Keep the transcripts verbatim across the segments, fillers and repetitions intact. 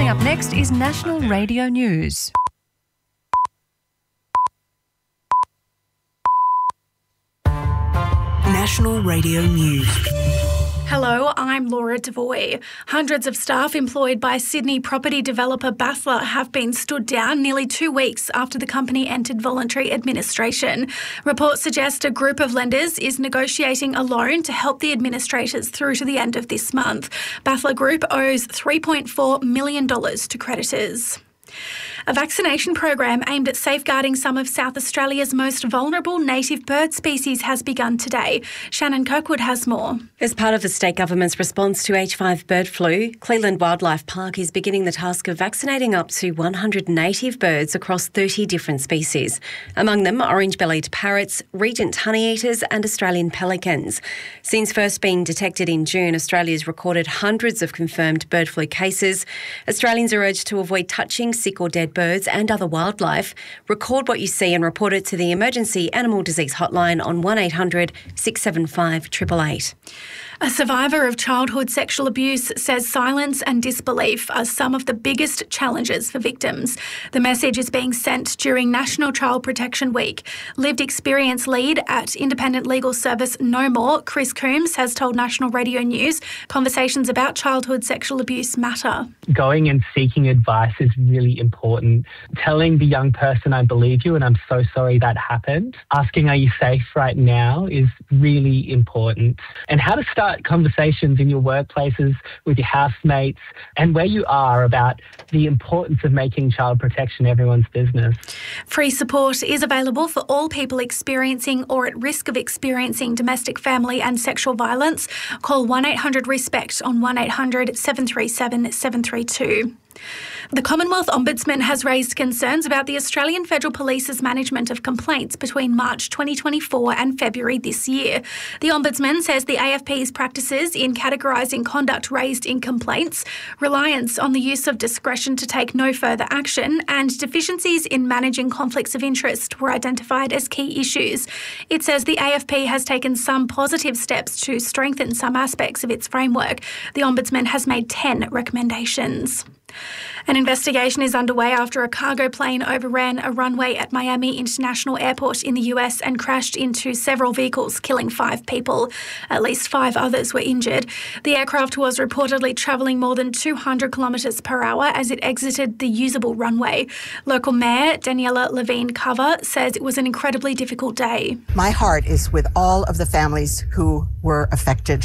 up next is National Radio News. National Radio News. Hello, I'm Laura Devoy. Hundreds of staff employed by Sydney property developer Basler have been stood down nearly two weeks after the company entered voluntary administration. Reports suggest a group of lenders is negotiating a loan to help the administrators through to the end of this month. Basler Group owes three point four million dollars to creditors. A vaccination program aimed at safeguarding some of South Australia's most vulnerable native bird species has begun today. Shannon Kirkwood has more. As part of the state government's response to H five bird flu, Cleland Wildlife Park is beginning the task of vaccinating up to one hundred native birds across thirty different species. Among them, orange-bellied parrots, regent honeyeaters and Australian pelicans. Since first being detected in June, Australia's recorded hundreds of confirmed bird flu cases. Australians are urged to avoid touching sick or dead birds and other wildlife. Record what you see and report it to the Emergency Animal Disease Hotline on one eight hundred six seven five eight eight eight. A survivor of childhood sexual abuse says silence and disbelief are some of the biggest challenges for victims. The message is being sent during National Child Protection Week. Lived experience lead at independent legal service No More, Chris Coombs, has told National Radio News conversations about childhood sexual abuse matter. Going and seeking advice is really important. Telling the young person, I believe you and I'm so sorry that happened. Asking, are you safe right now, is really important. And how to start conversations in your workplaces, with your housemates and where you are about the importance of making child protection everyone's business. Free support is available for all people experiencing or at risk of experiencing domestic, family and sexual violence. Call one eight hundred RESPECT on one eight hundred seven three seven seven three two. The Commonwealth Ombudsman has raised concerns about the Australian Federal Police's management of complaints between March twenty twenty-four and February this year. The Ombudsman says the A F P's practices in categorising conduct raised in complaints, reliance on the use of discretion to take no further action, and deficiencies in managing conflicts of interest were identified as key issues. It says the A F P has taken some positive steps to strengthen some aspects of its framework. The Ombudsman has made ten recommendations. An investigation is underway after a cargo plane overran a runway at Miami International Airport in the U S and crashed into several vehicles, killing five people. At least five others were injured. The aircraft was reportedly travelling more than two hundred kilometres per hour as it exited the usable runway. Local Mayor Daniela Levine Cover says it was an incredibly difficult day. My heart is with all of the families who were affected,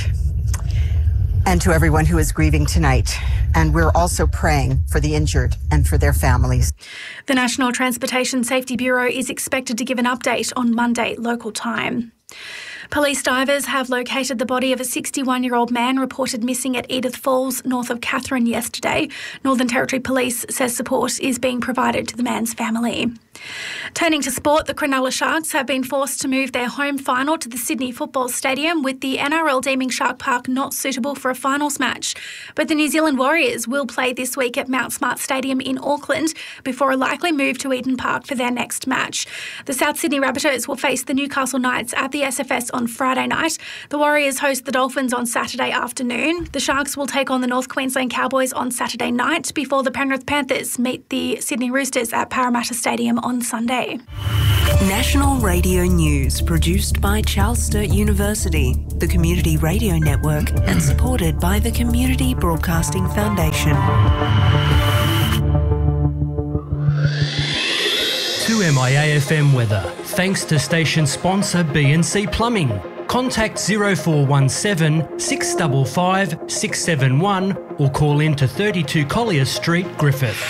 and to everyone who is grieving tonight. And we're also praying for the injured and for their families. The National Transportation Safety Bureau is expected to give an update on Monday local time. Police divers have located the body of a sixty-one-year-old man reported missing at Edith Falls, north of Katherine, yesterday. Northern Territory Police says support is being provided to the man's family. Turning to sport, the Cronulla Sharks have been forced to move their home final to the Sydney Football Stadium, with the N R L deeming Shark Park not suitable for a finals match. But the New Zealand Warriors will play this week at Mount Smart Stadium in Auckland before a likely move to Eden Park for their next match. The South Sydney Rabbitohs will face the Newcastle Knights at the S F S on Friday night. The Warriors host the Dolphins on Saturday afternoon. The Sharks will take on the North Queensland Cowboys on Saturday night before the Penrith Panthers meet the Sydney Roosters at Parramatta Stadium on Sunday. National Radio News, produced by Charles Sturt University, the Community Radio Network, and supported by the Community Broadcasting Foundation. To M I A F M weather, thanks to station sponsor B and C Plumbing. Contact zero four one seven, six five five, six seven one or call in to thirty-two Collier Street, Griffith.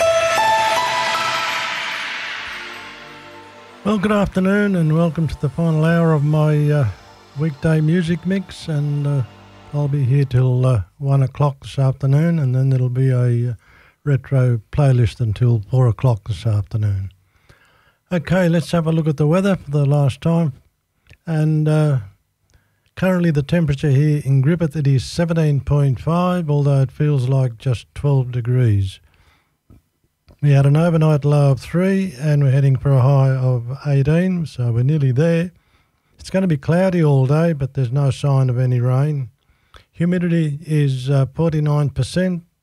Well, good afternoon and welcome to the final hour of my uh, weekday music mix, and uh, I'll be here till uh, one o'clock this afternoon, and then there'll be a uh, retro playlist until four o'clock this afternoon. Okay, let's have a look at the weather for the last time. And uh, currently the temperature here in Griffith, it is seventeen point five, although it feels like just twelve degrees. We had an overnight low of three and we're heading for a high of eighteen, so we're nearly there. It's going to be cloudy all day, but there's no sign of any rain. Humidity is uh, forty-nine percent,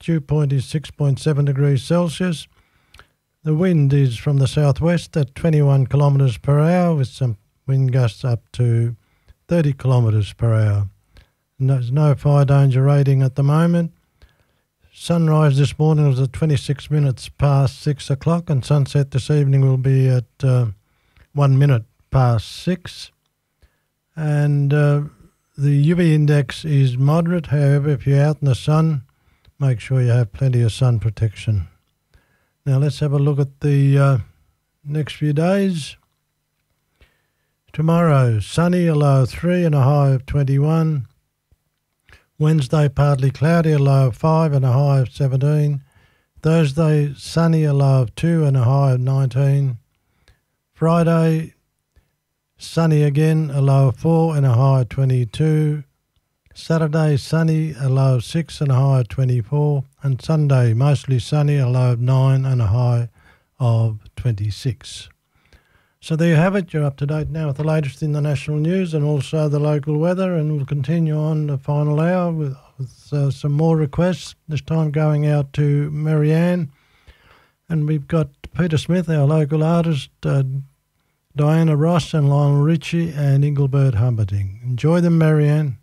dew point is six point seven degrees Celsius. The wind is from the southwest at twenty-one kilometres per hour with some wind gusts up to thirty kilometres per hour. And there's no fire danger rating at the moment. Sunrise this morning was at twenty-six minutes past six o'clock, and sunset this evening will be at uh, one minute past six. And uh, the U V index is moderate. However, if you're out in the sun, make sure you have plenty of sun protection. Now let's have a look at the uh, next few days. Tomorrow, sunny, a low of three and a high of twenty-one. Wednesday, partly cloudy, a low of five and a high of seventeen. Thursday, sunny, a low of two and a high of nineteen. Friday, sunny again, a low of four and a high of twenty-two. Saturday, sunny, a low of six and a high of twenty-four. And Sunday, mostly sunny, a low of nine and a high of twenty-six. So there you have it. You're up to date now with the latest in the national news and also the local weather, and we'll continue on the final hour with, with uh, some more requests, this time going out to Marianne. And we've got Peter Smith, our local artist, uh, Diana Ross and Lionel Richie and Engelbert Humperdinck. Enjoy them, Marianne.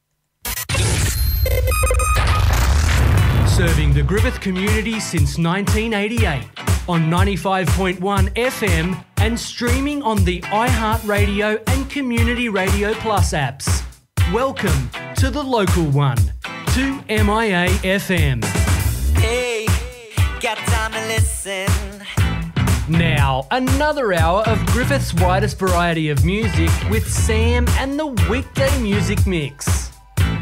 Serving the Griffith community since nineteen eighty-eight on ninety-five point one F M and streaming on the iHeartRadio and Community Radio Plus apps. Welcome to the local one, two M I A F M. Hey, got time to listen. Now, another hour of Griffith's widest variety of music with Sam and the Weekday Music Mix.